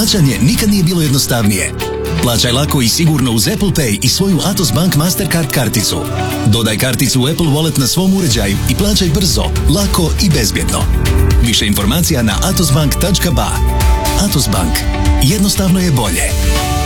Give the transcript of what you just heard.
Plaćanje nikad nije bilo jednostavnije. Plaćaj lako i sigurno uz Apple Pay i svoju Atos Bank Mastercard karticu. Dodaj karticu u Apple Wallet na svom uređaju i plaćaj brzo, lako i bezbjedno. Više informacija na atosbank.ba. Atos Bank. Jednostavno je bolje.